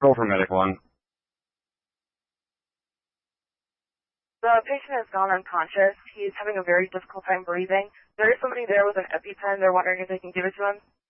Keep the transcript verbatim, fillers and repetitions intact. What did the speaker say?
Go for medic one. The patient has gone unconscious. He's having a very difficult time breathing. There is somebody there with an EpiPen. They're wondering if they can give it to him.